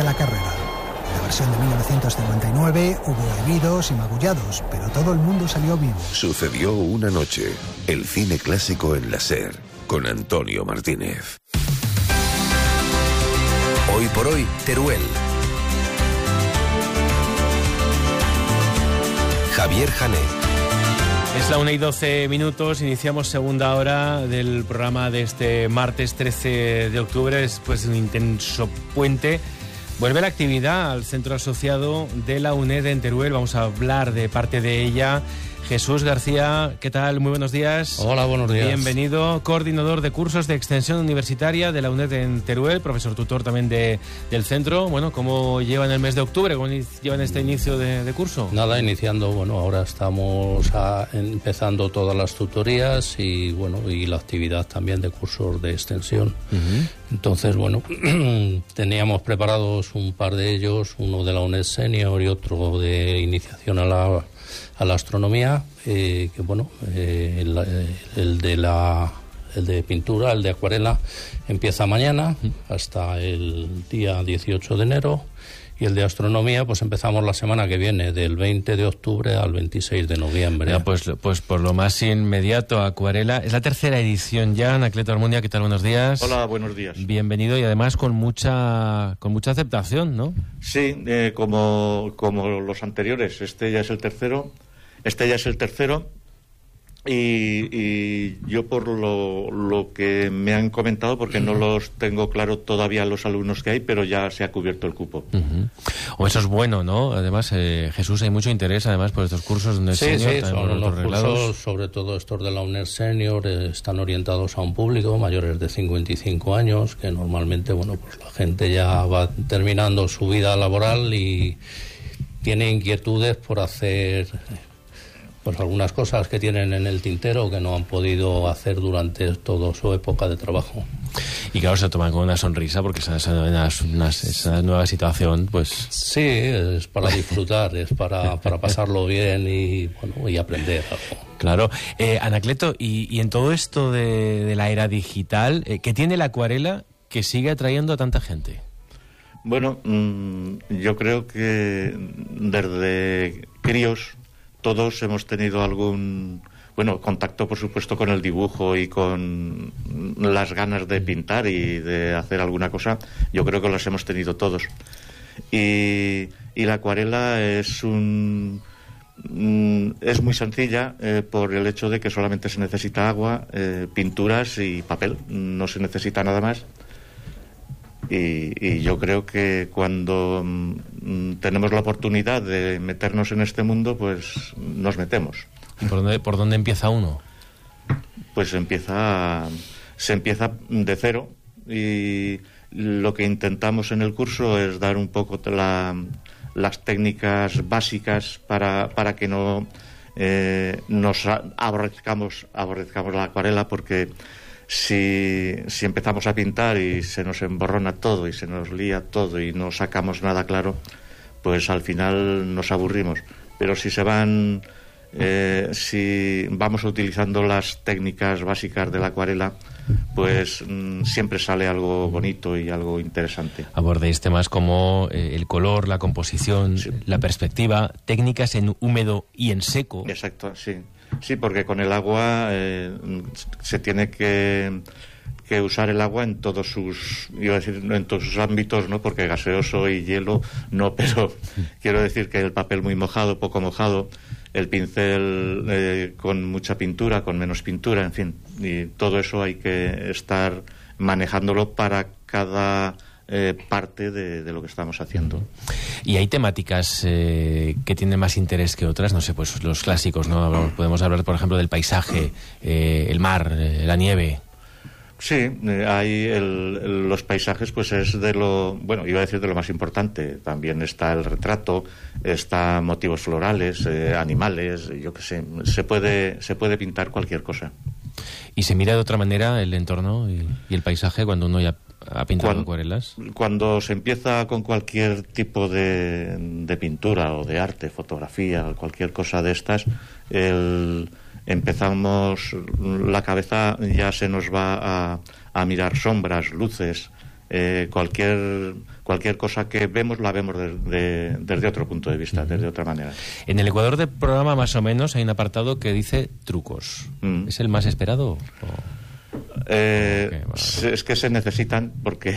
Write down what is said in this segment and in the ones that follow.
de la carrera. En la versión de 1959 hubo heridos y magullados, pero todo el mundo salió vivo. Sucedió una noche. El cine clásico en la SER, con Antonio Martínez. Hoy por hoy, Teruel. Javier Jané. Es la 1:12, iniciamos segunda hora del programa de este martes 13 de octubre, después de un intenso puente. Vuelve la actividad al centro asociado de la UNED en Teruel, vamos a hablar de parte de ella. Jesús García, ¿qué tal? Muy buenos días. Hola, buenos días. Bienvenido, coordinador de cursos de extensión universitaria de la UNED en Teruel, profesor tutor también del centro. Bueno, ¿cómo llevan el mes de octubre? ¿Cómo llevan este inicio de curso? Nada, iniciando, ahora estamos empezando todas las tutorías y la actividad también de cursos de extensión. Uh-huh. Entonces, teníamos preparados un par de ellos, uno de la UNED Senior y otro de iniciación a la astronomía, el de pintura, el de acuarela, empieza mañana hasta el día 18 de enero, y el de astronomía pues empezamos la semana que viene, del 20 de octubre al 26 de noviembre. Ya, pues por lo más inmediato, acuarela. Es la tercera edición ya. Anacleto Armonía, ¿qué tal? Buenos días. Hola, buenos días. Bienvenido, y además con mucha aceptación, ¿no? Sí, como los anteriores. Este ya es el tercero. Y yo, por lo que me han comentado, porque no los tengo claro todavía los alumnos que hay, pero ya se ha cubierto el cupo. Uh-huh. O eso es bueno, ¿no? Además, Jesús, hay mucho interés además por estos cursos de UNED Senior. Sí, son los cursos, sobre todo estos de la UNED Senior, están orientados a un público mayores de 55 años, que normalmente, pues la gente ya va terminando su vida laboral y tiene inquietudes por hacer algunas cosas que tienen en el tintero que no han podido hacer durante toda su época de trabajo. Y claro, se toman con una sonrisa porque esa nueva situación, pues... Sí, es para disfrutar, es para pasarlo bien y aprender algo. Claro. Anacleto, y en todo esto de la era digital, ¿qué tiene la acuarela que sigue atrayendo a tanta gente? Yo creo que desde críos todos hemos tenido algún contacto, por supuesto, con el dibujo y con las ganas de pintar y de hacer alguna cosa. Yo creo que las hemos tenido todos. Y la acuarela es muy sencilla por el hecho de que solamente se necesita agua, pinturas y papel. No se necesita nada más. Y yo creo que cuando tenemos la oportunidad de meternos en este mundo, pues nos metemos. ¿Y por dónde empieza uno? Pues se empieza de cero, y lo que intentamos en el curso es dar un poco las técnicas básicas para que no nos aborrezcamos la acuarela, porque si empezamos a pintar y se nos emborrona todo y se nos lía todo y no sacamos nada claro, pues al final nos aburrimos. Pero si vamos utilizando las técnicas básicas de la acuarela, pues siempre sale algo bonito y algo interesante. Abordéis temas como el color, la composición, sí, la perspectiva, técnicas en húmedo y en seco. Exacto, sí. Sí, porque con el agua se tiene que usar el agua en todos sus ámbitos, ¿no? Porque gaseoso y hielo no, pero quiero decir que el papel muy mojado, poco mojado, el pincel con mucha pintura, con menos pintura, en fin, y todo eso hay que estar manejándolo para cada parte de lo que estamos haciendo. Y hay temáticas que tienen más interés que otras, no sé, pues los clásicos, ¿no? Podemos hablar, por ejemplo, del paisaje, el mar, la nieve. Sí, hay los paisajes, pues es de lo, iba a decir de lo más importante. También está el retrato, está motivos florales, animales, yo qué sé, se puede pintar cualquier cosa. ¿Y se mira de otra manera el entorno y el paisaje cuando uno ya ha pintado acuarelas? Cuando se empieza con cualquier tipo de pintura o de arte, fotografía, cualquier cosa de estas, empezamos, la cabeza ya se nos va a mirar sombras, luces, cualquier cosa que vemos la vemos desde otro punto de vista, desde otra manera. En el ecuador del programa, más o menos, hay un apartado que dice trucos. ¿Es el más esperado? Es que se necesitan, porque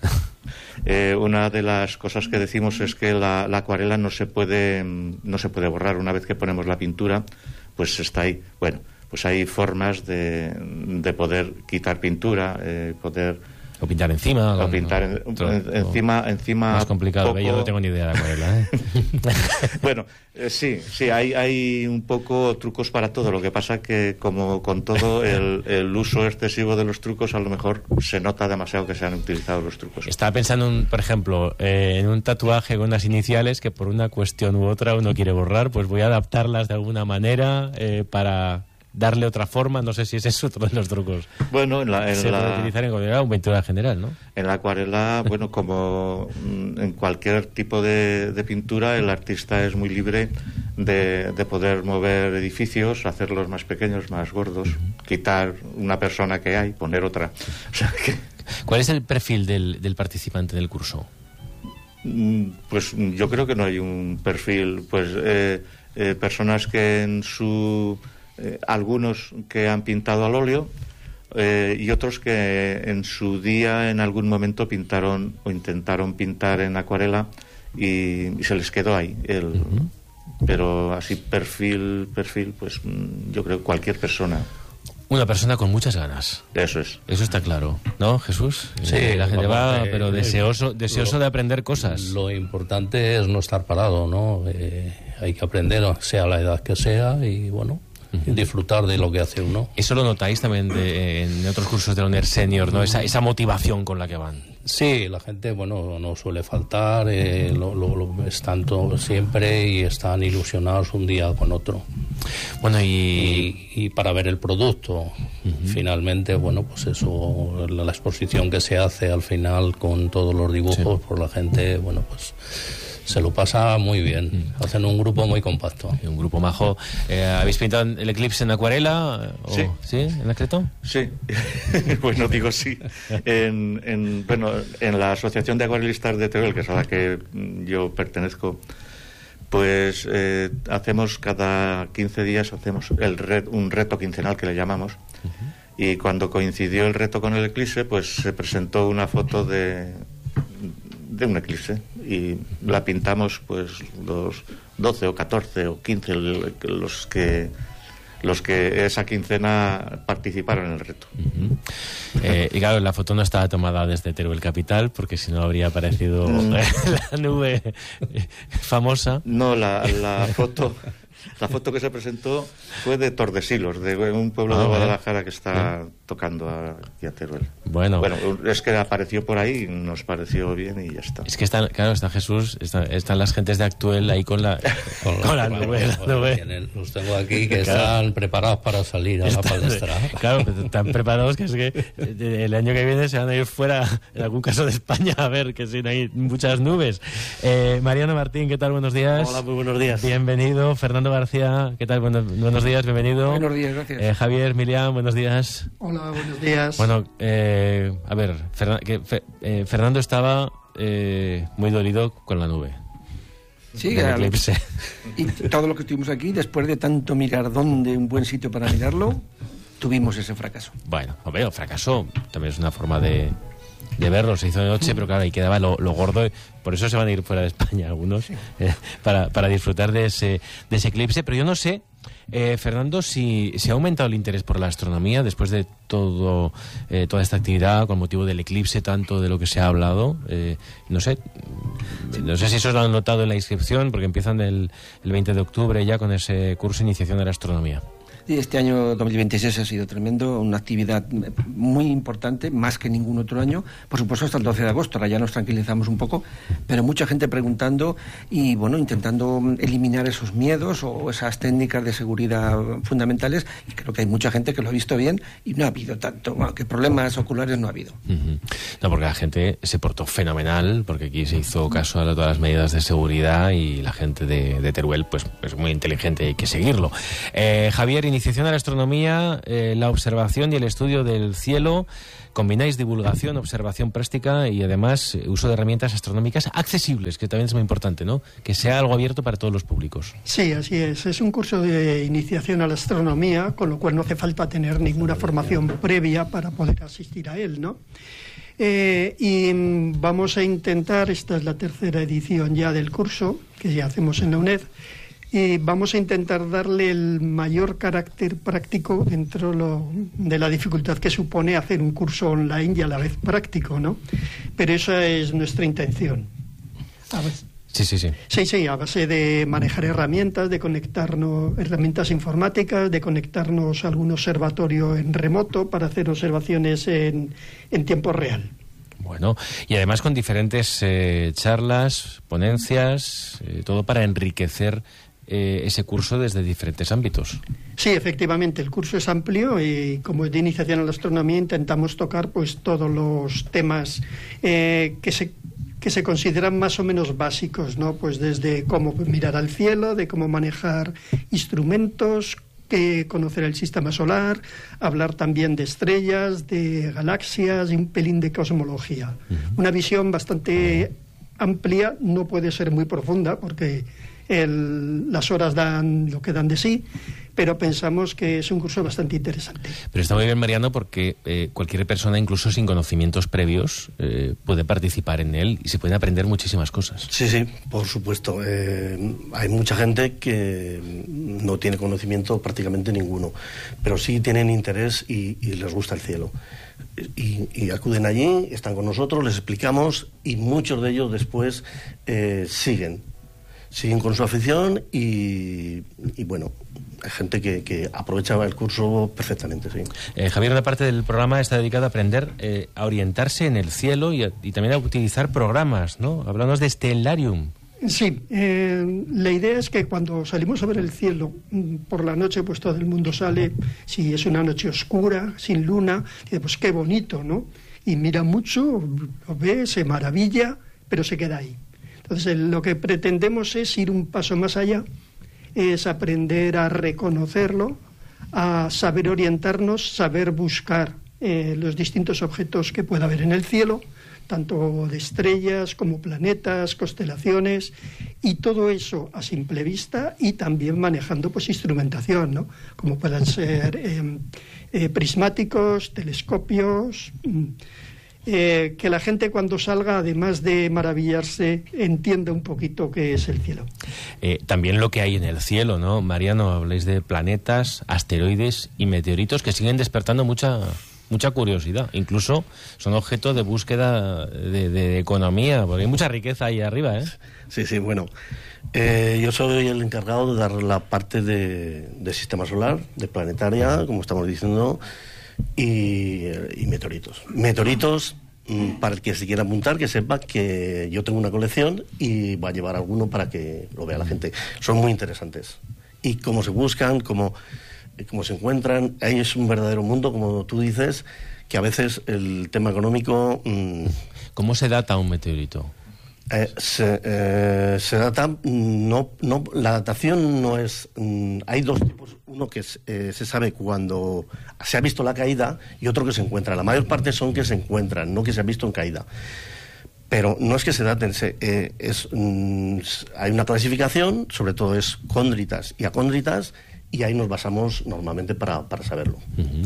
una de las cosas que decimos es que la acuarela no se puede borrar. Una vez que ponemos la pintura, pues está ahí. Bueno, pues hay formas de poder quitar pintura, o pintar encima. O pintar encima. Más complicado, poco... yo no tengo ni idea de acuarela. Bueno, sí, hay un poco trucos para todo. Lo que pasa que, como con todo, el uso excesivo de los trucos, a lo mejor se nota demasiado que se han utilizado los trucos. Estaba pensando, por ejemplo, en un tatuaje con unas iniciales que por una cuestión u otra uno quiere borrar, pues voy a adaptarlas de alguna manera para darle otra forma. No sé si ese es otro de los trucos. Bueno, se puede utilizar en acuarela o en pintura general, ¿no? En la acuarela, bueno, como en cualquier tipo de pintura, el artista es muy libre de poder mover edificios, hacerlos más pequeños, más gordos, quitar una persona que hay, poner otra. O sea que... ¿Cuál es el perfil del participante del curso? Pues yo creo que no hay un perfil. Pues personas que en su... algunos que han pintado al óleo y otros que en su día en algún momento pintaron o intentaron pintar en acuarela y se les quedó ahí pero así perfil pues yo creo que cualquier persona. Una persona con muchas ganas. Eso es. Eso está claro, ¿no, Jesús? Sí, la gente va, pero deseoso de aprender cosas. Lo importante es no estar parado, ¿no? Hay que aprender, sea la edad que sea, y bueno, disfrutar de lo que hace uno. Eso lo notáis también en otros cursos de la UNER Senior, ¿no? Esa motivación con la que van. Sí, la gente, bueno, no suele faltar, están todos siempre y están ilusionados un día con otro. Bueno, y para ver el producto, finalmente, bueno, pues eso, la exposición que se hace al final con todos los dibujos, por la gente, bueno, pues se lo pasa muy bien. Hacen un grupo muy compacto. Un grupo majo. ¿Habéis pintado el eclipse en acuarela? Sí. ¿Sí? ¿En acreto? Sí. Bueno, digo sí. En la Asociación de Acuarelistas de Teruel, que es a la que yo pertenezco, pues hacemos cada 15 días un reto quincenal que le llamamos. Y cuando coincidió el reto con el eclipse, pues se presentó una foto de un eclipse y la pintamos pues los 12 o 14 o 15 los que esa quincena participaron en el reto. Y claro, la foto no estaba tomada desde Teruel capital, porque si no habría aparecido la nube famosa. No, la foto que se presentó fue de Tordesillas, de un pueblo de Guadalajara que está tocando aquí a Teruel. Bueno, es que apareció por ahí, nos pareció bien y ya está. Es que está Jesús, están las gentes de Actuel ahí con la nube. Los tengo aquí que están preparados para salir a la palestra. Claro, están preparados que es que el año que viene se van a ir fuera, en algún caso de España, a ver que si no hay muchas nubes. Mariano Martín, ¿qué tal? Buenos días. Hola, muy buenos días. Bienvenido. Fernando García, ¿qué tal? Buenos días, bienvenido. Buenos días, gracias. Javier, Milian, buenos días. Hola, buenos días. Bueno, a ver, Fernando estaba muy dolido con la nube. Sí, del eclipse. Y todo lo que estuvimos aquí, después de tanto mirar dónde un buen sitio para mirarlo, tuvimos ese fracaso. Bueno, el fracaso también es una forma de verlo. Se hizo de noche, pero claro, ahí quedaba lo gordo. Por eso se van a ir fuera de España algunos, para disfrutar de ese eclipse. Pero yo no sé, Fernando, si ha aumentado el interés por la astronomía después de toda esta actividad con motivo del eclipse, tanto de lo que se ha hablado. No sé si eso lo han notado en la inscripción, porque empiezan el 20 de octubre ya con ese curso de iniciación de la astronomía. Este año 2026 ha sido tremendo, una actividad muy importante, más que ningún otro año. Por supuesto, hasta el 12 de agosto, ahora ya nos tranquilizamos un poco, pero mucha gente preguntando y, bueno, intentando eliminar esos miedos o esas técnicas de seguridad fundamentales. Y creo que hay mucha gente que lo ha visto bien y no ha habido tanto, que problemas oculares no ha habido. No, porque la gente se portó fenomenal, porque aquí se hizo caso a todas las medidas de seguridad y la gente de Teruel, pues es muy inteligente y hay que seguirlo. Javier, iniciación a la astronomía, la observación y el estudio del cielo. Combináis divulgación, observación práctica y además uso de herramientas astronómicas accesibles, que también es muy importante, ¿no? Que sea algo abierto para todos los públicos. Sí, así es. Es un curso de iniciación a la astronomía, con lo cual no hace falta tener ninguna formación previa para poder asistir a él, ¿no? Y vamos a intentar, esta es la tercera edición ya del curso, que ya hacemos en la UNED, y vamos a intentar darle el mayor carácter práctico dentro de la dificultad que supone hacer un curso online y a la vez práctico, ¿no? Pero esa es nuestra intención. Sí, a base de manejar herramientas, de conectarnos, herramientas informáticas, de conectarnos a algún observatorio en remoto para hacer observaciones en tiempo real. Bueno, y además con diferentes charlas, ponencias, todo para enriquecer ese curso desde diferentes ámbitos. Sí, efectivamente, el curso es amplio y como es de iniciación a la astronomía intentamos tocar pues todos los temas que se consideran más o menos básicos, ¿no? Pues desde cómo mirar al cielo, de cómo manejar instrumentos, conocer el sistema solar, hablar también de estrellas, de galaxias y un pelín de cosmología. Una visión bastante amplia, no puede ser muy profunda porque las horas dan lo que dan de sí, pero pensamos que es un curso bastante interesante. Pero está muy bien, Mariano, porque cualquier persona, incluso sin conocimientos previos, puede participar en él y se pueden aprender muchísimas cosas. Sí, por supuesto. Hay mucha gente que no tiene conocimiento prácticamente ninguno, pero sí tienen interés y les gusta el cielo. Y acuden allí, están con nosotros, les explicamos y muchos de ellos después siguen con su afición y bueno, hay gente que aprovecha el curso perfectamente, sí. Javier, una parte del programa está dedicada a aprender a orientarse en el cielo y también a utilizar programas, ¿no? Hablamos de Stellarium. Sí, la idea es que cuando salimos a ver el cielo por la noche, pues todo el mundo sale, si es una noche oscura, sin luna, y pues qué bonito, ¿no? Y mira mucho, lo ve, se maravilla, pero se queda ahí. Entonces, lo que pretendemos es ir un paso más allá, es aprender a reconocerlo, a saber orientarnos, saber buscar los distintos objetos que pueda haber en el cielo, tanto de estrellas como planetas, constelaciones, y todo eso a simple vista y también manejando pues instrumentación, ¿no? Como puedan ser prismáticos, telescopios. Que la gente cuando salga, además de maravillarse, entienda un poquito qué es el cielo. También lo que hay en el cielo, ¿no? Mariano, habláis de planetas, asteroides y meteoritos que siguen despertando mucha curiosidad. Incluso son objeto de búsqueda de economía, porque hay mucha riqueza ahí arriba, ¿eh? Sí, bueno. Yo soy el encargado de dar la parte de sistema solar, de planetaria, como estamos diciendo, y meteoritos. Meteoritos, para el que se quiera apuntar, que sepa que yo tengo una colección y va a llevar alguno para que lo vea la gente. Son muy interesantes. Y cómo se buscan, cómo se encuentran. Ahí es un verdadero mundo, como tú dices, que a veces el tema económico... ¿Cómo se data un meteorito? Se data, la datación no es... hay dos tipos, uno que se sabe cuando se ha visto la caída y otro que se encuentra. La mayor parte son que se encuentran, no que se ha visto en caída. Pero no es que se daten, hay una clasificación, sobre todo es cóndritas y acóndritas, y ahí nos basamos normalmente para saberlo.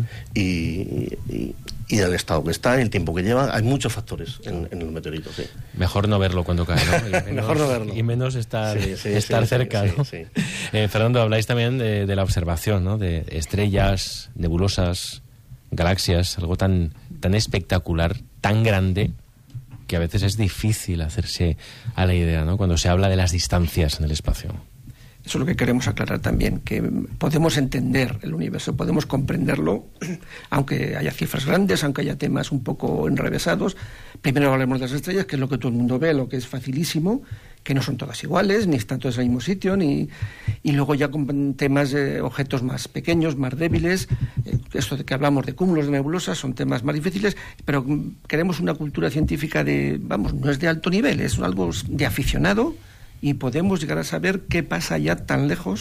Y el estado que está, el tiempo que lleva, hay muchos factores en los meteoritos. Sí. Mejor no verlo cuando cae, ¿no? Mejor no verlo. Y menos estar cerca, ¿no? Sí. Fernando, habláis también de la observación, ¿no? De estrellas, nebulosas, galaxias, algo tan espectacular, tan grande, que a veces es difícil hacerse a la idea, ¿no? Cuando se habla de las distancias en el espacio. Eso es lo que queremos aclarar también, que podemos entender el universo, podemos comprenderlo, aunque haya cifras grandes, aunque haya temas un poco enrevesados. Primero hablemos de las estrellas, que es lo que todo el mundo ve, lo que es facilísimo, que no son todas iguales, ni están todas en el mismo sitio, y luego ya con temas de objetos más pequeños, más débiles. Esto de que hablamos de cúmulos de nebulosas son temas más difíciles, pero queremos una cultura científica no es de alto nivel, es algo de aficionado, y podemos llegar a saber qué pasa ya tan lejos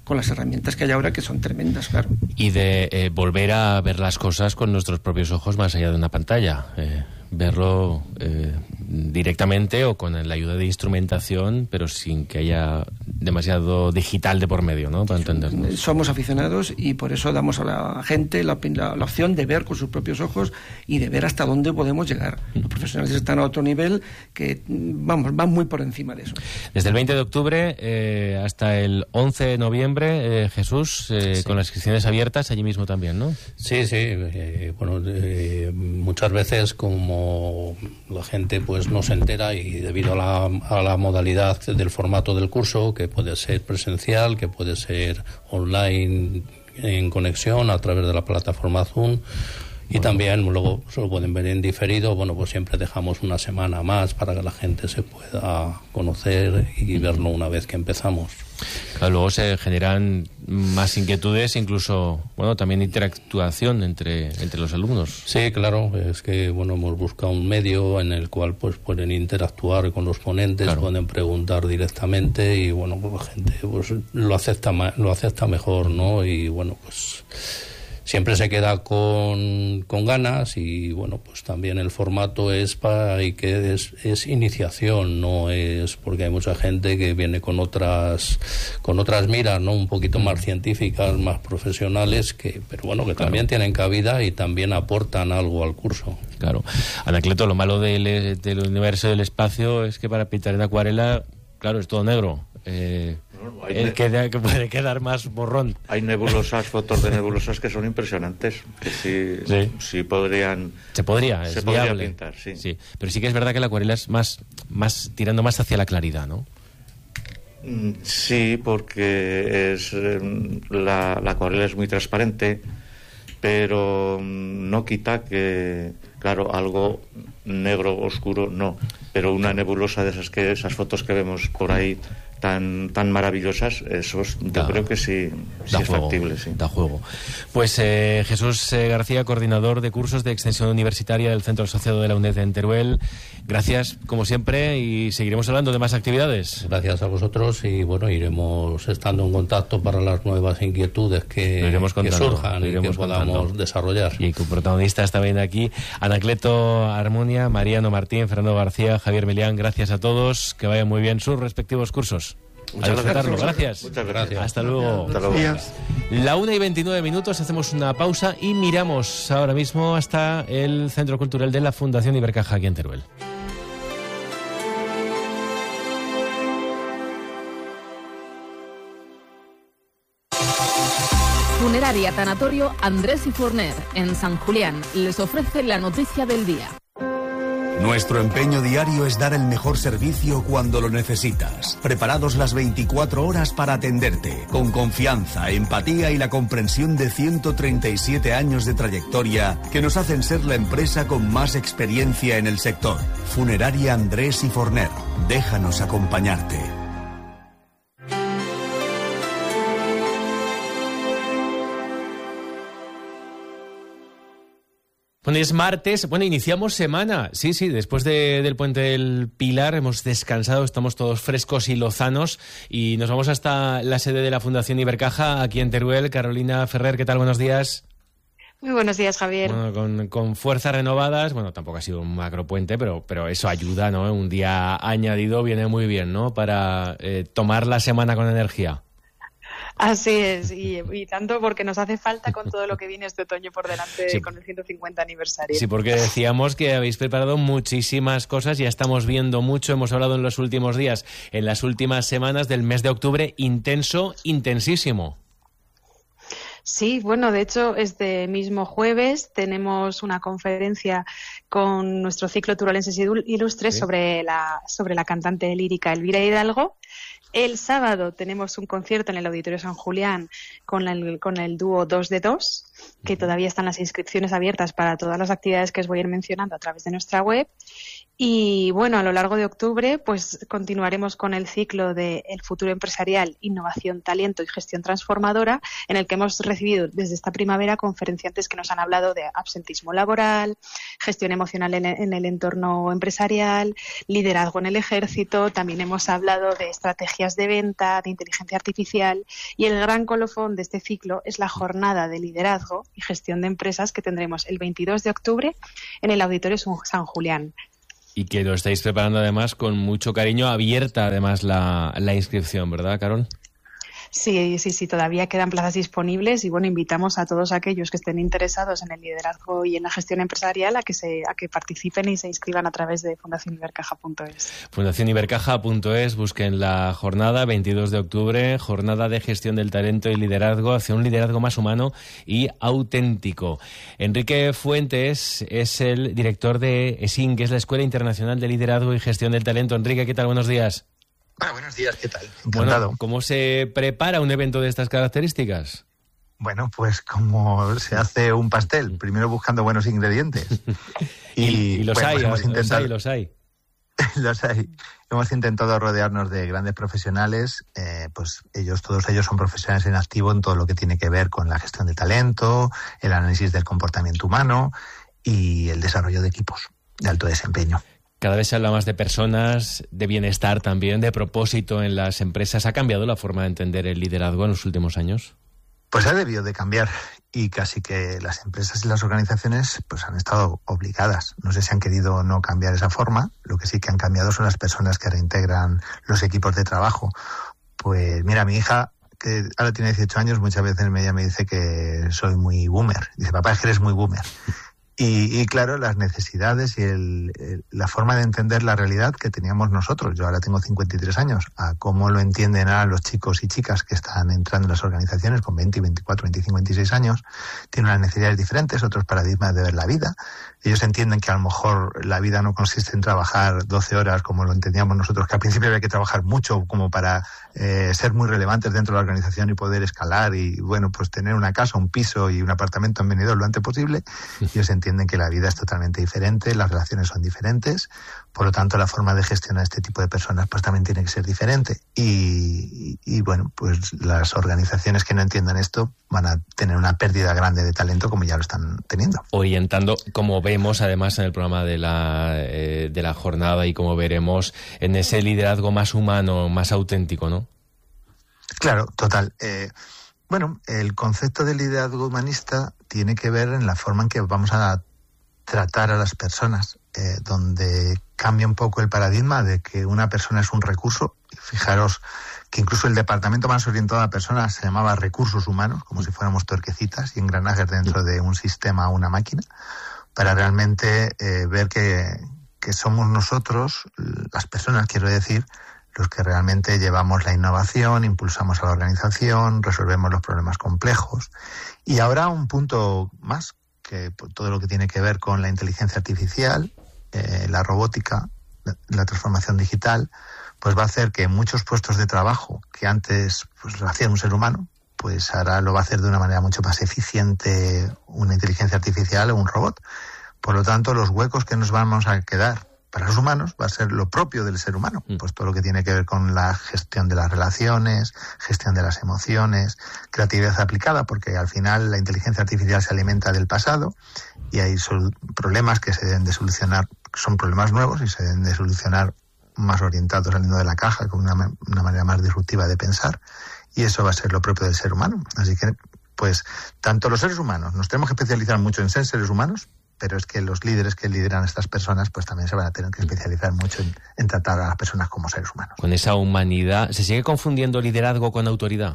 con las herramientas que hay ahora, que son tremendas, claro. Y de volver a ver las cosas con nuestros propios ojos más allá de una pantalla. Verlo directamente o con la ayuda de instrumentación, pero sin que haya demasiado digital de por medio, ¿no? Para entendernos. Somos aficionados y por eso damos a la gente la opción de ver con sus propios ojos y de ver hasta dónde podemos llegar. Los profesionales están a otro nivel que, vamos, van muy por encima de eso. Desde el 20 de octubre hasta el 11 de noviembre, Jesús, sí, con las inscripciones abiertas allí mismo también, ¿no? Sí, sí. Muchas veces, como la gente pues no se entera, y debido a la modalidad del formato del curso, que puede ser presencial, que puede ser online en conexión a través de la plataforma Zoom, y también luego se lo pueden ver en diferido, pues siempre dejamos una semana más para que la gente se pueda conocer y verlo una vez que empezamos. Claro, luego se generan más inquietudes, incluso, también interactuación entre los alumnos. Sí, claro, es que, hemos buscado un medio en el cual pues pueden interactuar con los ponentes, claro, pueden preguntar directamente y, pues la gente pues lo acepta mejor, ¿no? Y, pues siempre se queda con ganas, y pues también el formato es iniciación, no es porque hay mucha gente que viene con otras miras, ¿no? Un poquito más científicas, más profesionales, pero que claro, también tienen cabida y también aportan algo al curso. Claro. Anacleto, lo malo del universo del espacio es que para pintar en acuarela, claro, es todo negro. Que puede quedar más borrón. Hay nebulosas, fotos de nebulosas que son impresionantes, que sí podrían... Se podría pintar, sí. Sí. Pero sí que es verdad que la acuarela es más tirando más hacia la claridad, ¿no? Sí, porque la acuarela es muy transparente, pero no quita que, claro, algo negro, oscuro, no. Pero una nebulosa de esas fotos que vemos por ahí tan maravillosas, esos yo creo que sí es factible, sí. Da juego. Pues Jesús García, coordinador de cursos de extensión universitaria del Centro Asociado de la UNED en Teruel, gracias como siempre, y seguiremos hablando de más actividades. Gracias a vosotros, y iremos estando en contacto para las nuevas inquietudes que surjan y que podamos desarrollar. Y con protagonistas también aquí, Anacleto Armunia, Mariano Martín, Fernando García, Javier Melián. Gracias a todos, que vayan muy bien sus respectivos cursos. Muchas gracias. Muchas gracias. Hasta luego. Hasta luego. La 1:29, hacemos una pausa y miramos ahora mismo hasta el Centro Cultural de la Fundación Ibercaja aquí en Teruel. Funeraria Tanatorio Andrés y Forner, en San Julián, les ofrece la noticia del día. Nuestro empeño diario es dar el mejor servicio cuando lo necesitas. Preparados las 24 horas para atenderte, con confianza, empatía y la comprensión de 137 años de trayectoria que nos hacen ser la empresa con más experiencia en el sector. Funeraria Andrés y Forner. Déjanos acompañarte. Bueno, es martes, iniciamos semana. Sí, después del Puente del Pilar hemos descansado, estamos todos frescos y lozanos, y nos vamos hasta la sede de la Fundación Ibercaja, aquí en Teruel. Carolina Ferrer, ¿qué tal? Buenos días. Muy buenos días, Javier. Bueno, con fuerzas renovadas, tampoco ha sido un macropuente, pero eso ayuda, ¿no? Un día añadido viene muy bien, ¿no? Para tomar la semana con energía. Así es, y tanto, porque nos hace falta con todo lo que viene este otoño por delante, sí, con el 150 aniversario. Sí, porque decíamos que habéis preparado muchísimas cosas, ya estamos viendo mucho, hemos hablado en los últimos días, en las últimas semanas del mes de octubre, intenso, intensísimo. Sí, de hecho, este mismo jueves tenemos una conferencia con nuestro ciclo Turolenses Ilustres, sí, sobre la cantante lírica Elvira Hidalgo. El sábado tenemos un concierto en el Auditorio San Julián con el dúo 2 de 2, que todavía están las inscripciones abiertas para todas las actividades que os voy a ir mencionando a través de nuestra web. Y a lo largo de octubre pues continuaremos con el ciclo de El futuro empresarial, innovación, talento y gestión transformadora, en el que hemos recibido desde esta primavera conferenciantes que nos han hablado de absentismo laboral, gestión emocional en el entorno empresarial, liderazgo en el ejército. También hemos hablado de estrategias de venta, de inteligencia artificial, y el gran colofón de este ciclo es la jornada de liderazgo y gestión de empresas que tendremos el 22 de octubre en el Auditorio San Julián. Y que lo estáis preparando además con mucho cariño, abierta además la inscripción, ¿verdad, Carol? Sí, todavía quedan plazas disponibles y bueno, invitamos a todos aquellos que estén interesados en el liderazgo y en la gestión empresarial a que participen y se inscriban a través de fundacionibercaja.es. Fundacionibercaja.es, busquen la jornada 22 de octubre, jornada de gestión del talento y liderazgo hacia un liderazgo más humano y auténtico. Enrique Fuentes es el director de ESIN, que es la Escuela Internacional de Liderazgo y Gestión del Talento. Enrique, ¿qué tal? Buenos días. Buenos días, ¿qué tal? Encantado. Bueno, ¿cómo se prepara un evento de estas características? Bueno, pues como se hace un pastel, primero buscando buenos ingredientes. Y los hay. Los hay. Hemos intentado rodearnos de grandes profesionales, pues todos ellos son profesionales en activo en todo lo que tiene que ver con la gestión de talento, el análisis del comportamiento humano y el desarrollo de equipos de alto desempeño. Cada vez se habla más de personas, de bienestar también, de propósito en las empresas. ¿Ha cambiado la forma de entender el liderazgo en los últimos años? Pues ha debido de cambiar y casi que las empresas y las organizaciones pues han estado obligadas. No sé si han querido no cambiar esa forma, lo que sí que han cambiado son las personas que reintegran los equipos de trabajo. Pues mira, mi hija, que ahora tiene 18 años, muchas veces ella me dice que soy muy boomer. Dice, papá, es que eres muy boomer. Y claro, las necesidades y la forma de entender la realidad que teníamos nosotros, yo ahora tengo 53 años, a cómo lo entienden ahora los chicos y chicas que están entrando en las organizaciones con 20, 24, 25, 26 años, tienen unas necesidades diferentes, otros paradigmas de ver la vida. Ellos entienden que a lo mejor la vida no consiste en trabajar 12 horas como lo entendíamos nosotros, que al principio había que trabajar mucho como para ser muy relevantes dentro de la organización y poder escalar y, bueno, pues tener una casa, un piso y un apartamento en Benidorm lo antes posible. Ellos entienden que la vida es totalmente diferente, las relaciones son diferentes, por lo tanto la forma de gestionar este tipo de personas pues también tiene que ser diferente. Y bueno, pues las organizaciones que no entiendan esto van a tener una pérdida grande de talento como ya lo están teniendo. Orientando, como vemos además en el programa de la jornada y como veremos, en ese liderazgo más humano, más auténtico, ¿no? Claro, total. Bueno, el concepto de liderazgo humanista tiene que ver en la forma en que vamos a tratar a las personas, donde cambia un poco el paradigma de que una persona es un recurso. Fijaros que incluso el departamento más orientado a personas se llamaba recursos humanos, como si fuéramos tuerquecitas y engranajes dentro de un sistema o una máquina, para realmente ver que somos nosotros, las personas, quiero decir, los que realmente llevamos la innovación, impulsamos a la organización, resolvemos los problemas complejos. Y ahora un punto más, que todo lo que tiene que ver con la inteligencia artificial, la robótica, la transformación digital, pues va a hacer que muchos puestos de trabajo que antes pues lo hacía un ser humano, pues ahora lo va a hacer de una manera mucho más eficiente una inteligencia artificial o un robot. Por lo tanto, los huecos que nos vamos a quedar para los humanos va a ser lo propio del ser humano, pues todo lo que tiene que ver con la gestión de las relaciones, gestión de las emociones, creatividad aplicada, porque al final la inteligencia artificial se alimenta del pasado y hay problemas que se deben de solucionar, son problemas nuevos y se deben de solucionar más orientados saliendo de la caja, con una manera más disruptiva de pensar, y eso va a ser lo propio del ser humano. Así que, pues, tanto los seres humanos, nos tenemos que especializar mucho en ser seres humanos, pero es que los líderes que lideran a estas personas pues también se van a tener que especializar mucho en tratar a las personas como seres humanos. Con esa humanidad, ¿se sigue confundiendo liderazgo con autoridad?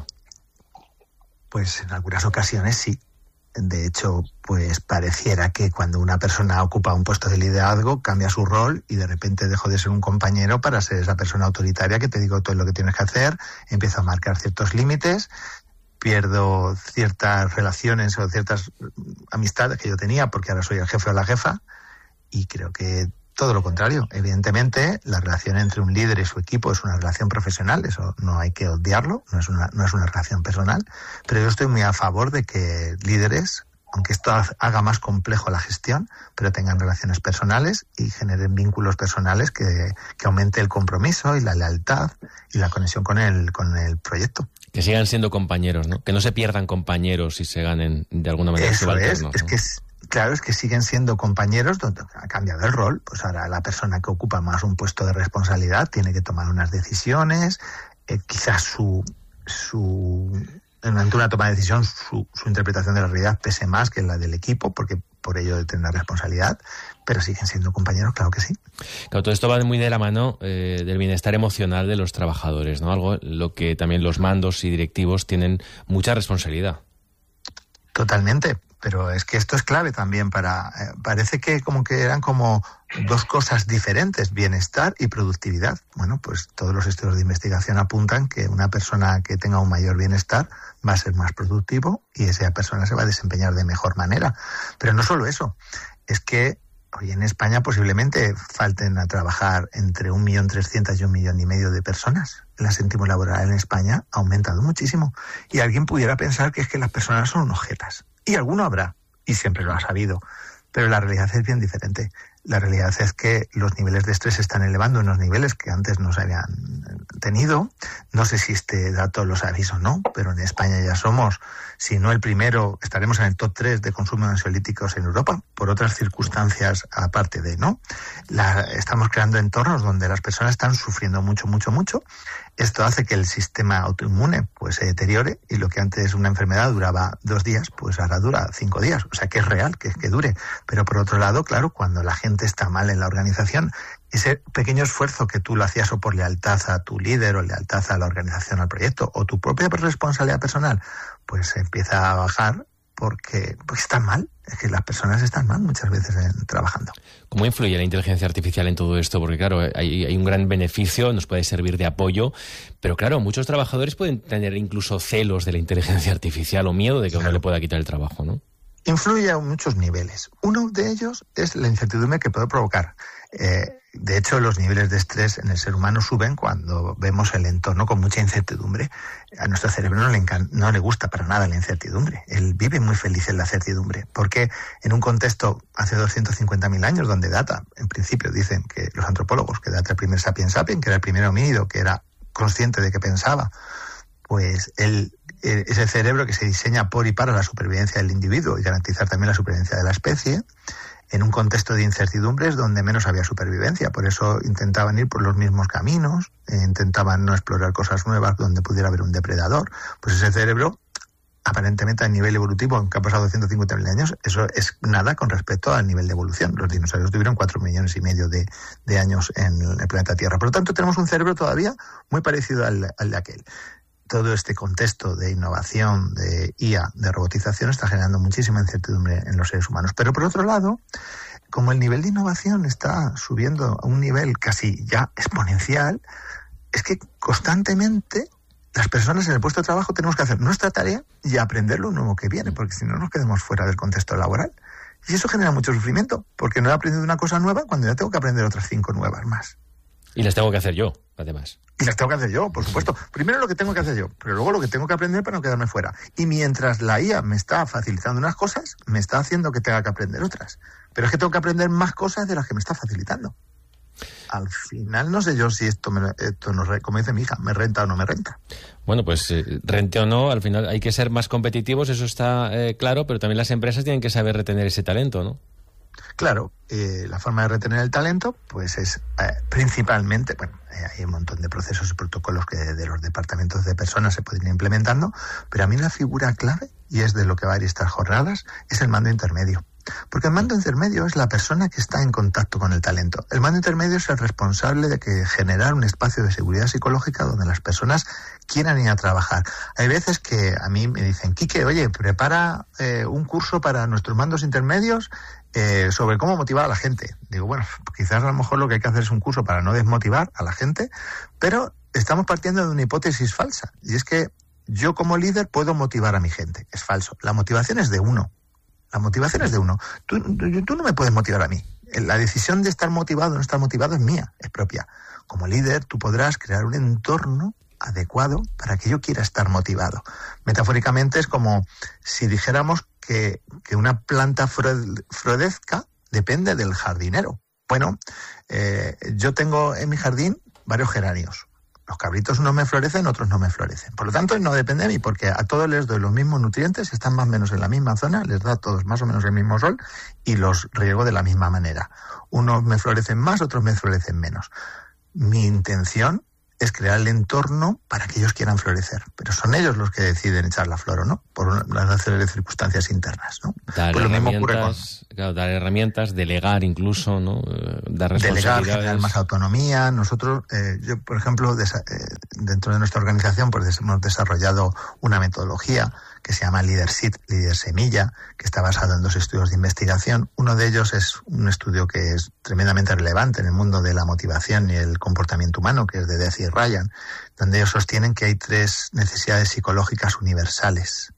Pues en algunas ocasiones sí. De hecho, pues pareciera que cuando una persona ocupa un puesto de liderazgo cambia su rol y de repente dejo de ser un compañero para ser esa persona autoritaria que te digo todo lo que tienes que hacer, empiezo a marcar ciertos límites, pierdo ciertas relaciones o ciertas amistades que yo tenía porque ahora soy el jefe o la jefa, y creo que todo lo contrario. Evidentemente, la relación entre un líder y su equipo es una relación profesional, eso no hay que obviarlo, no es una relación personal, pero yo estoy muy a favor de que líderes, aunque esto haga más complejo la gestión, pero tengan relaciones personales y generen vínculos personales que aumente el compromiso y la lealtad y la conexión con el proyecto. Que sigan siendo compañeros, ¿no? Que no se pierdan compañeros y se ganen de alguna manera subalternos. Claro, es que siguen siendo compañeros, donde ha cambiado el rol. Pues ahora la persona que ocupa más un puesto de responsabilidad tiene que tomar unas decisiones, quizás ante una toma de decisión su interpretación de la realidad pese más que la del equipo, porque por ello de tener responsabilidad, pero siguen siendo compañeros, claro que sí. Claro, todo esto va muy de la mano del bienestar emocional de los trabajadores, ¿no? Algo lo que también los mandos y directivos tienen mucha responsabilidad. Totalmente, pero es que esto es clave también parece que eran como dos cosas diferentes, bienestar y productividad. Bueno, pues todos los estudios de investigación apuntan que una persona que tenga un mayor bienestar va a ser más productivo y esa persona se va a desempeñar de mejor manera. Pero no solo eso, es que hoy en España posiblemente falten a trabajar entre 1.300.000 y 1,5 millones de personas. El céntimo laboral en España ha aumentado muchísimo. Y alguien pudiera pensar que es que las personas son objetas. Y alguno habrá, y siempre lo ha sabido. Pero la realidad es bien diferente. La realidad es que los niveles de estrés se están elevando en los niveles que antes no se habían tenido. No sé si este dato lo sabéis o no, pero en España ya somos, si no el primero, estaremos en el top 3 de consumo de ansiolíticos en Europa, por otras circunstancias aparte de, ¿no? Estamos creando entornos donde las personas están sufriendo mucho. Esto hace que el sistema autoinmune pues se deteriore y lo que antes una enfermedad duraba 2 días, pues ahora dura 5 días. O sea que es real, que dure. Pero por otro lado, claro, cuando la gente está mal en la organización, ese pequeño esfuerzo que tú lo hacías o por lealtad a tu líder o lealtad a la organización, al proyecto, o tu propia responsabilidad personal, pues se empieza a bajar porque están mal. Es que las personas están mal muchas veces trabajando. ¿Cómo influye la inteligencia artificial en todo esto? Porque claro, hay un gran beneficio, nos puede servir de apoyo, pero claro, muchos trabajadores pueden tener incluso celos de la inteligencia artificial o miedo de que uno le pueda quitar el trabajo, ¿no? Influye a muchos niveles. Uno de ellos es la incertidumbre que puede provocar. De hecho, los niveles de estrés en el ser humano suben cuando vemos el entorno con mucha incertidumbre. A nuestro cerebro no le gusta para nada la incertidumbre. Él vive muy feliz en la certidumbre. Porque en un contexto hace 250.000 años, donde Data, en principio dicen que los antropólogos, que Data el primer sapiens sapiens, que era el primer homínido, que era consciente de que pensaba, pues ese cerebro que se diseña por y para la supervivencia del individuo y garantizar también la supervivencia de la especie, en un contexto de incertidumbres donde menos había supervivencia. Por eso intentaban ir por los mismos caminos, intentaban no explorar cosas nuevas donde pudiera haber un depredador. Pues ese cerebro, aparentemente a nivel evolutivo, aunque ha pasado 150.000 años, eso es nada con respecto al nivel de evolución. Los dinosaurios tuvieron 4,5 millones de años en el planeta Tierra. Por lo tanto, tenemos un cerebro todavía muy parecido al de aquel. Todo este contexto de innovación, de IA, de robotización, está generando muchísima incertidumbre en los seres humanos. Pero por otro lado, como el nivel de innovación está subiendo a un nivel casi ya exponencial, es que constantemente las personas en el puesto de trabajo tenemos que hacer nuestra tarea y aprender lo nuevo que viene, porque si no nos quedamos fuera del contexto laboral. Y eso genera mucho sufrimiento, porque no he aprendido una cosa nueva cuando ya tengo que aprender otras 5 nuevas más. Y las tengo que hacer yo, además. Y las tengo que hacer yo, por supuesto. Primero lo que tengo que hacer yo, pero luego lo que tengo que aprender para no quedarme fuera. Y mientras la IA me está facilitando unas cosas, me está haciendo que tenga que aprender otras. Pero es que tengo que aprender más cosas de las que me está facilitando. Al final no sé yo si esto no, como dice mi hija, me renta o no me renta. Bueno, pues rente o no, al final hay que ser más competitivos, eso está claro, pero también las empresas tienen que saber retener ese talento, ¿no? Claro, la forma de retener el talento pues es principalmente, hay un montón de procesos y protocolos que de los departamentos de personas se pueden ir implementando, pero a mí la figura clave, y es de lo que va a ir estas jornadas, es el mando intermedio. Porque el mando intermedio es la persona que está en contacto con el talento. El mando intermedio es el responsable de generar un espacio de seguridad psicológica donde las personas quieran ir a trabajar. Hay veces que a mí me dicen, Quique, oye, prepara un curso para nuestros mandos intermedios sobre cómo motivar a la gente. Digo, bueno, quizás a lo mejor lo que hay que hacer es un curso para no desmotivar a la gente, pero estamos partiendo de una hipótesis falsa. Y es que yo como líder puedo motivar a mi gente. Es falso. La motivación es de uno. La motivación es de uno. Tú no me puedes motivar a mí. La decisión de estar motivado o no estar motivado es mía, es propia. Como líder, tú podrás crear un entorno adecuado para que yo quiera estar motivado. Metafóricamente es como si dijéramos que una planta florezca depende del jardinero. Bueno, yo tengo en mi jardín varios geranios. Los cabritos unos me florecen, otros no me florecen. Por lo tanto, no depende de mí, porque a todos les doy los mismos nutrientes, están más o menos en la misma zona, les da a todos más o menos el mismo sol y los riego de la misma manera. Unos me florecen más, otros me florecen menos. Mi intención es crear el entorno para que ellos quieran florecer, pero son ellos los que deciden echar la flor o no, por las circunstancias internas, ¿no? Dar pues herramientas, dar herramientas, delegar incluso, ¿no? Dar responsabilidades. Delegar, generar más autonomía. Nosotros, yo, por ejemplo, dentro de nuestra organización, pues hemos desarrollado una metodología que se llama Líder Semilla, que está basado en 2 estudios de investigación. Uno de ellos es un estudio que es tremendamente relevante en el mundo de la motivación y el comportamiento humano, que es de Deci y Ryan, donde ellos sostienen que hay 3 necesidades psicológicas universales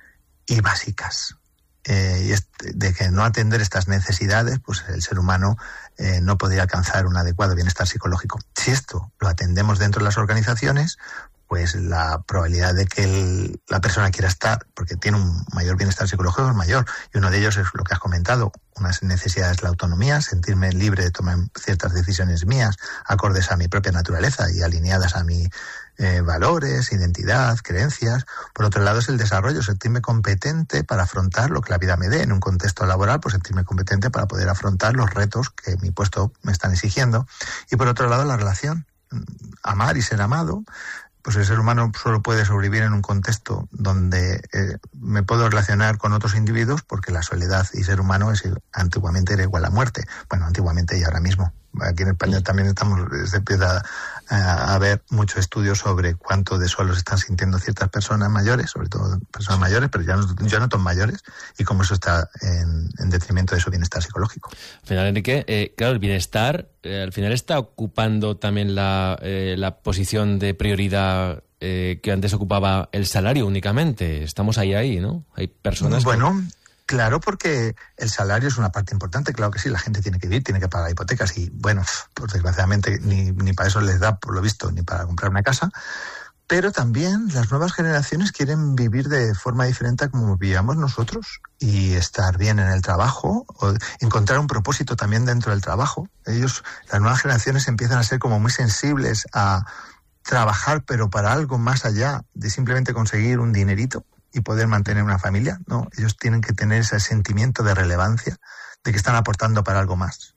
y básicas. Y de que no atender estas necesidades, pues el ser humano no podría alcanzar un adecuado bienestar psicológico. Si esto lo atendemos dentro de las organizaciones, pues la probabilidad de que la persona quiera estar, porque tiene un mayor bienestar psicológico, es mayor. Y uno de ellos es lo que has comentado. Una necesidad es la autonomía, sentirme libre de tomar ciertas decisiones mías, acordes a mi propia naturaleza y alineadas a mis valores, identidad, creencias. Por otro lado es el desarrollo, sentirme competente para afrontar lo que la vida me dé. En un contexto laboral, pues sentirme competente para poder afrontar los retos que mi puesto me están exigiendo. Y por otro lado la relación, amar y ser amado. Pues el ser humano solo puede sobrevivir en un contexto donde me puedo relacionar con otros individuos, porque la soledad y ser humano antiguamente era igual a muerte. Bueno, antiguamente y ahora mismo. Aquí en España también se empieza a ver muchos estudios sobre cuánto de solos están sintiendo ciertas personas mayores, sobre todo personas mayores, pero ya no tan mayores, y cómo eso está en detrimento de su bienestar psicológico. Al final, Enrique, claro, el bienestar al final está ocupando también la posición de prioridad que antes ocupaba el salario únicamente. Estamos ahí, ¿no? Hay personas Claro, porque el salario es una parte importante, claro que sí, la gente tiene que vivir, tiene que pagar hipotecas y, bueno, pues desgraciadamente ni para eso les da, por lo visto, ni para comprar una casa, pero también las nuevas generaciones quieren vivir de forma diferente a como vivíamos nosotros y estar bien en el trabajo, o encontrar un propósito también dentro del trabajo. Las nuevas generaciones empiezan a ser como muy sensibles a trabajar, pero para algo más allá de simplemente conseguir un dinerito y poder mantener una familia, ¿no? Ellos tienen que tener ese sentimiento de relevancia, de que están aportando para algo más.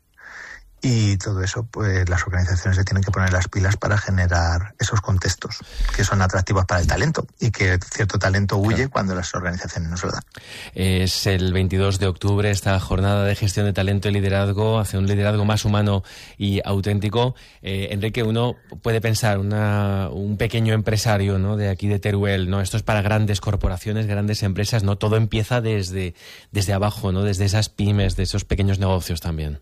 Y todo eso, pues las organizaciones se tienen que poner las pilas para generar esos contextos que son atractivos para el talento y que cierto talento huye cuando las organizaciones no se lo dan. Es el 22 de octubre esta jornada de gestión de talento y liderazgo, hacia un liderazgo más humano y auténtico. Enrique, uno puede pensar, un pequeño empresario, ¿no?, de aquí de Teruel, ¿no? Esto es para grandes corporaciones, grandes empresas, ¿no? Todo empieza desde abajo, ¿no? Desde esas pymes, de esos pequeños negocios también.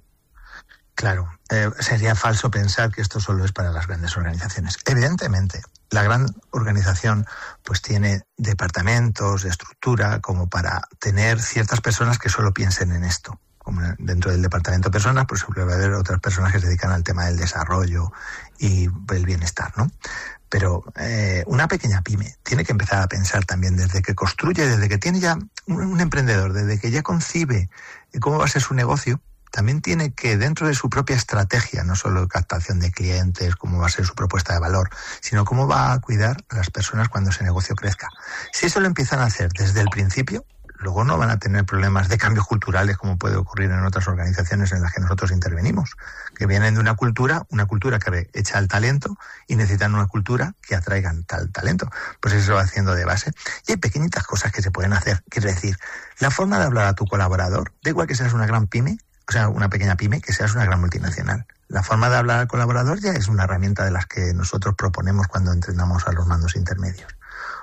Claro, sería falso pensar que esto solo es para las grandes organizaciones. Evidentemente, la gran organización pues tiene departamentos de estructura como para tener ciertas personas que solo piensen en esto. Como dentro del departamento de personas, por ejemplo, va a haber otras personas que se dedican al tema del desarrollo y el bienestar, ¿no? Pero una pequeña pyme tiene que empezar a pensar también desde que construye, desde que tiene ya un emprendedor, desde que ya concibe cómo va a ser su negocio. También tiene que, dentro de su propia estrategia, no solo captación de clientes, cómo va a ser su propuesta de valor, sino cómo va a cuidar a las personas cuando ese negocio crezca. Si eso lo empiezan a hacer desde el principio, luego no van a tener problemas de cambios culturales como puede ocurrir en otras organizaciones en las que nosotros intervenimos, que vienen de una cultura que echa al talento y necesitan una cultura que atraigan tal talento. Pues eso va haciendo de base. Y hay pequeñitas cosas que se pueden hacer. Quiero decir, la forma de hablar a tu colaborador, da igual que seas una gran pyme, o sea, una pequeña pyme, que seas una gran multinacional. La forma de hablar al colaborador ya es una herramienta de las que nosotros proponemos cuando entrenamos a los mandos intermedios.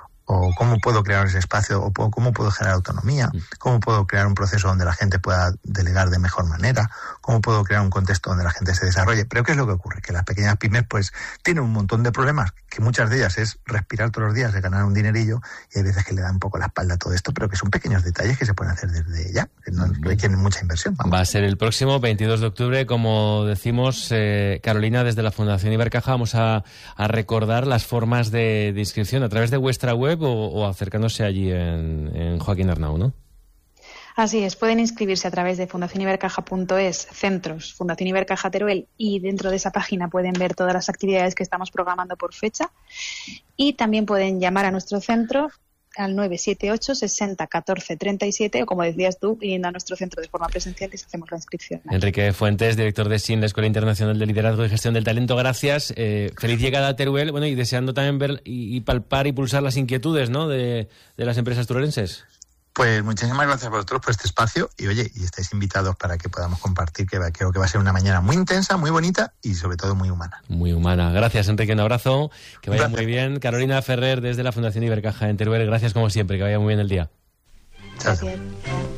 O cómo puedo crear ese espacio, o cómo puedo generar autonomía, cómo puedo crear un proceso donde la gente pueda delegar de mejor manera, cómo puedo crear un contexto donde la gente se desarrolle. Pero ¿qué es lo que ocurre? Que las pequeñas pymes pues tienen un montón de problemas, que muchas de ellas es respirar todos los días, de ganar un dinerillo, y hay veces que le dan un poco la espalda a todo esto, pero que son pequeños detalles que se pueden hacer desde ya, que no requieren mucha inversión. Vamos. Va a ser el próximo 22 de octubre, como decimos, Carolina, desde la Fundación Ibercaja vamos a recordar las formas de inscripción a través de vuestra web o acercándose allí en Joaquín Arnau, ¿no? Así es, pueden inscribirse a través de fundacionibercaja.es, centros, Fundación Ibercaja Teruel, y dentro de esa página pueden ver todas las actividades que estamos programando por fecha, y también pueden llamar a nuestro centro al 978 60 14 37, o como decías tú, viniendo a nuestro centro de forma presencial, les hacemos la inscripción. Enrique Fuentes, director de SIN, la Escuela Internacional de Liderazgo y Gestión del Talento, gracias. Feliz llegada a Teruel, bueno, y deseando también ver y palpar y pulsar las inquietudes, ¿no?, de las empresas teruelenses. Pues muchísimas gracias a vosotros por este espacio y oye, y estáis invitados para que podamos compartir, que creo que va a ser una mañana muy intensa, muy bonita y sobre todo muy humana. Muy humana. Gracias, Enrique, un abrazo, que vaya muy bien. Carolina Ferrer, desde la Fundación Ibercaja en Teruel, gracias como siempre, que vaya muy bien el día. Gracias.